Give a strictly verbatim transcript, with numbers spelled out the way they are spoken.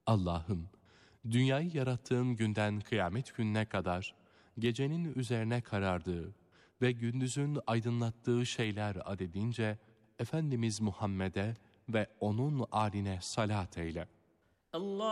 Allah'ım, dünyayı yarattığın günden kıyamet gününe kadar gecenin üzerine karardığı ve gündüzün aydınlattığı şeyler adedince Efendimiz Muhammed'e ve onun âline salat eyle. Allah